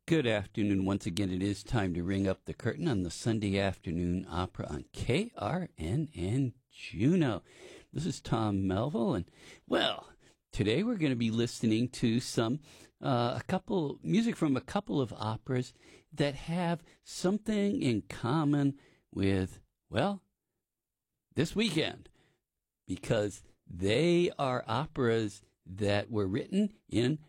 Good afternoon. Once again, it is time to ring up the curtain on the Sunday afternoon opera on KRNN Juneau. This is Tom Melville, and today we're going to be listening to music from a couple of operas that have something in common with, this weekend, because they are operas that were written in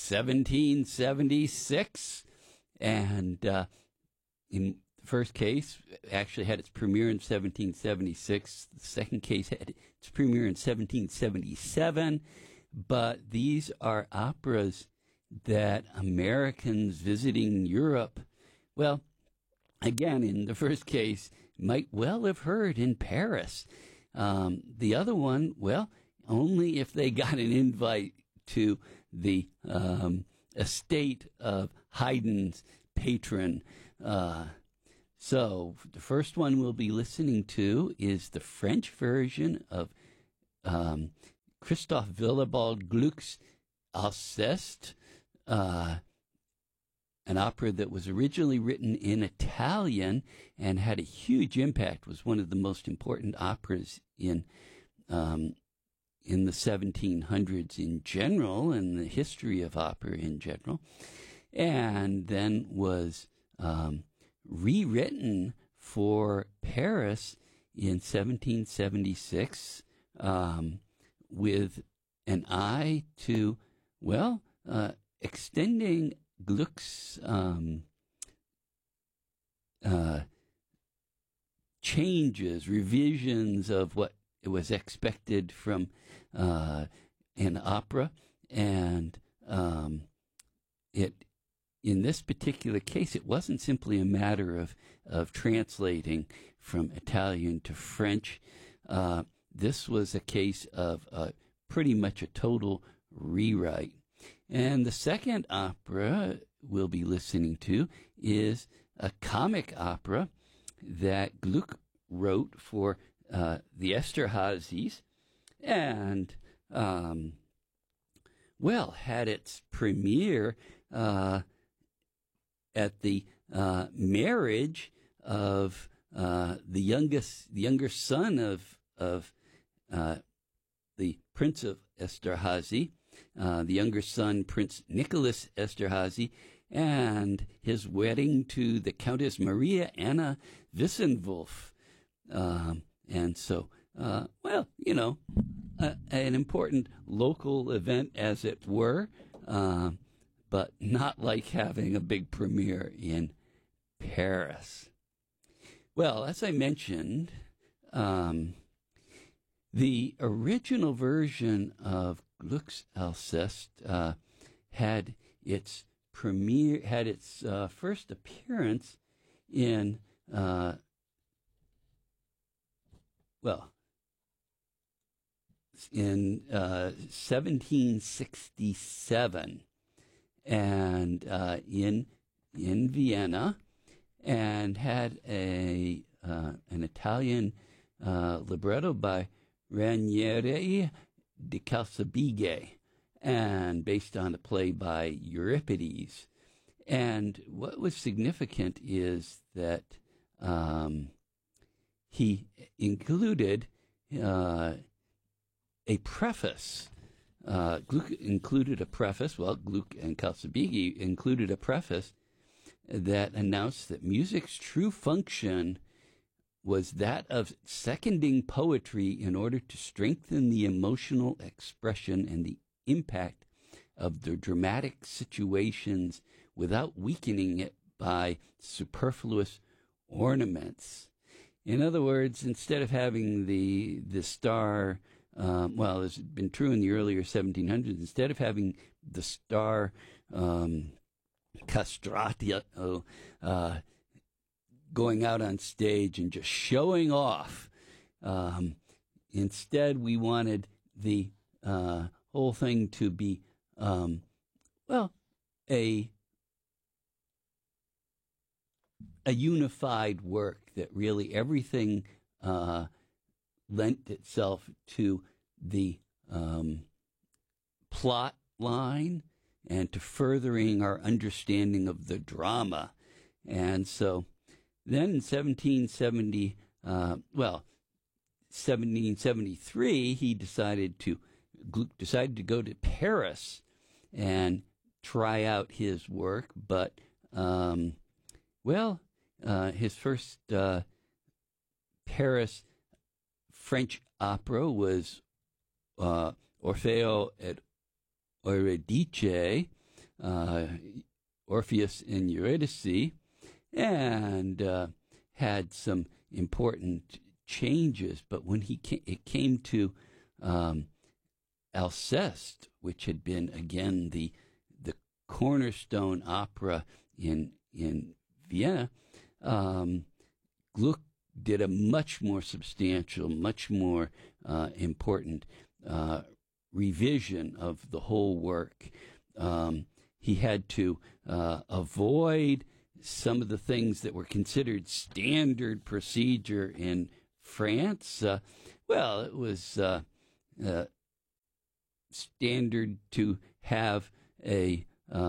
1776, and in the first case actually had its premiere in 1776. The second case had its premiere in 1777, but these are operas that Americans visiting Europe, again, in the first case, might well have heard in Paris. The other one, only if they got an invite to the estate of Haydn's patron. So the first one we'll be listening to is the French version of Christoph Willibald Gluck's Alceste, an opera that was originally written in Italian and had a huge impact, was one of the most important operas in the 1700s in general, and the history of opera in general, and then was rewritten for Paris in 1776 with an eye to, extending Gluck's changes, revisions of what it was expected from an opera, and in this particular case, it wasn't simply a matter of translating from Italian to French. This was a case of pretty much a total rewrite. And the second opera we'll be listening to is a comic opera that Gluck wrote for the Esterházys, and had its premiere at the marriage of the younger son of the Prince of Esterházy, the younger son, Prince Nicholas Esterházy, and his wedding to the Countess Maria Anna Wissenwolf. And so, an important local event, as it were, but not like having a big premiere in Paris. Well, as I mentioned, the original version of Gluck's Alceste had its first appearance in 1767, and in Vienna, and had an Italian libretto by Ranieri di Calzabigi, and based on a play by Euripides. And what was significant is that he included a preface. Gluck included a preface. Gluck and Calzabigi included a preface that announced that music's true function was that of seconding poetry in order to strengthen the emotional expression and the impact of the dramatic situations without weakening it by superfluous ornaments. In other words, instead of having the star, it's been true in the earlier 1700s, instead of having the star castrato going out on stage and just showing off, instead we wanted the whole thing to be, a unified work, that really everything lent itself to the plot line, and to furthering our understanding of the drama. And so then in 1773, Gluck decided to go to Paris and try out his work, but his first Paris French opera was Orfeo et Euridice, Orpheus and Eurydice, and had some important changes. But when it came to Alceste, which had been again the cornerstone opera in Vienna, Gluck did a much more substantial, much more important revision of the whole work. He had to avoid some of the things that were considered standard procedure in France. It was standard to have a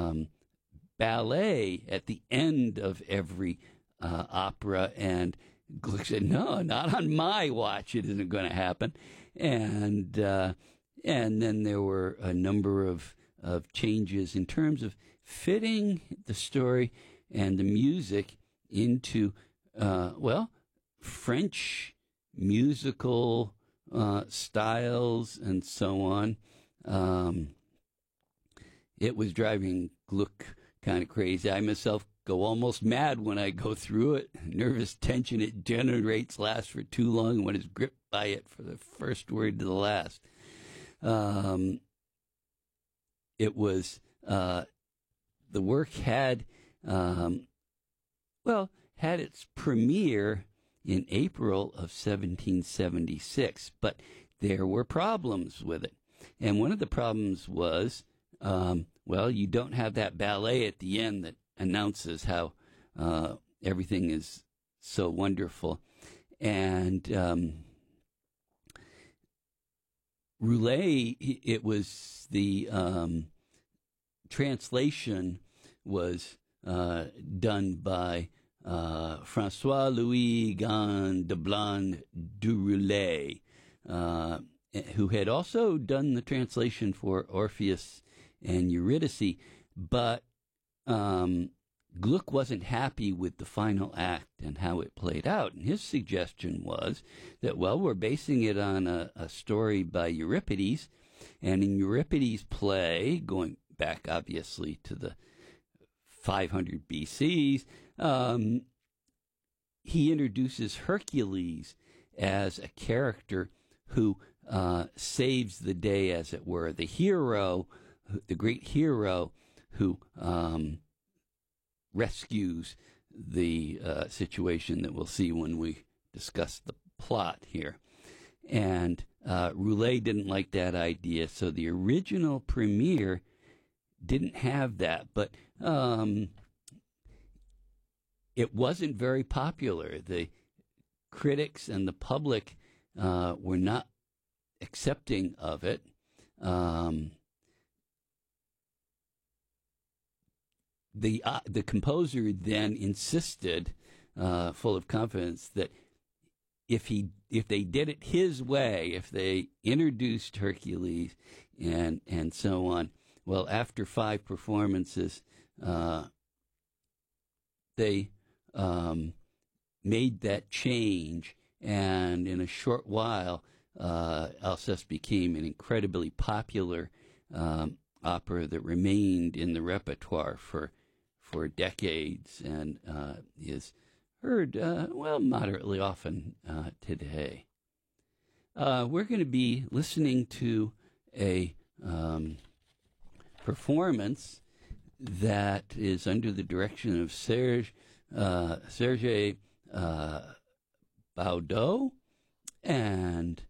ballet at the end of every opera, and Gluck said, "No, not on my watch. It isn't going to happen." And then there were a number of changes in terms of fitting the story and the music into French musical styles and so on. It was driving Gluck kind of crazy. I myself go almost mad when I go through it. Nervous tension it generates lasts for too long, and one is gripped by it for the first word to the last. It was the work had its premiere in April of 1776, but there were problems with it. And one of the problems was, you don't have that ballet at the end that announces how everything is so wonderful. And Roulet, it was the translation was done by François Louis Gand de Blanc du Roulet, who had also done the translation for Orpheus and Eurydice, but Gluck wasn't happy with the final act and how it played out. And his suggestion was that, we're basing it on a story by Euripides, and in Euripides' play, going back obviously to the 500 BCs, he introduces Hercules as a character who saves the day, as it were, the hero, the great hero who rescues the situation that we'll see when we discuss the plot here. And Roulet didn't like that idea, so the original premiere didn't have that, but it wasn't very popular. The critics and the public were not accepting of it. The composer then insisted, full of confidence, that if they did it his way, if they introduced Hercules and so on, after 5 performances, they made that change, and in a short while, Alceste became an incredibly popular opera that remained in the repertoire for decades and is heard, moderately often today. We're going to be listening to a performance that is under the direction of Serge Baudot and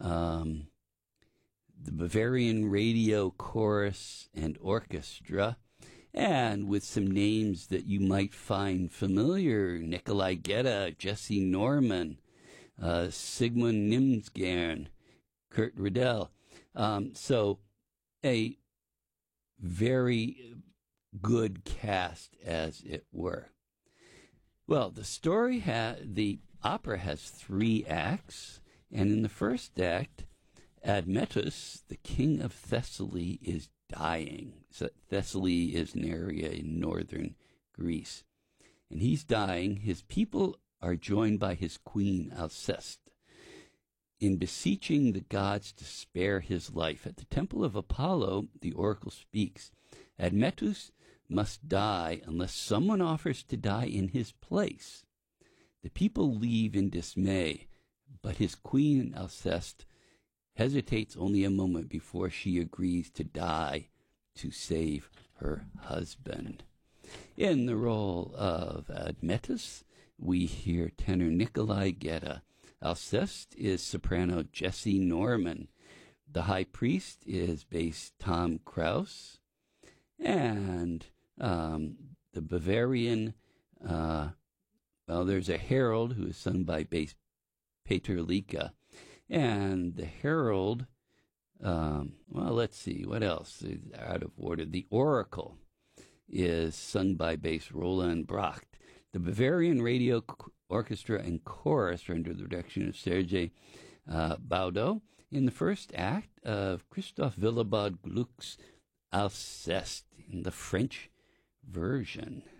the Bavarian Radio Chorus and Orchestra, and with some names that you might find familiar: Nikolai Gedda, Jesse Norman, Sigmund Nimsgern, Kurt Riddell. So a very good cast, as it were. Well, the opera has 3 acts, and in the first act, Admetus, the king of Thessaly, is dying. So Thessaly is an area in northern Greece. And he's dying. His people are joined by his queen, Alceste, in beseeching the gods to spare his life. At the temple of Apollo, the oracle speaks, Admetus must die unless someone offers to die in his place. The people leave in dismay, but his queen, Alceste, hesitates only a moment before she agrees to die to save her husband. In the role of Admetus, we hear tenor Nikolai Gedda. Alceste is soprano Jessie Norman. The high priest is bass Tom Kraus. And the Bavarian, there's a herald who is sung by bass Peter Lika. And the herald, let's see, what else is out of order? The oracle is sung by bass Roland Bracht. The Bavarian Radio Orchestra and Chorus are under the direction of Serge Baudot in the first act of Christoph Willibald Gluck's Alceste in the French version.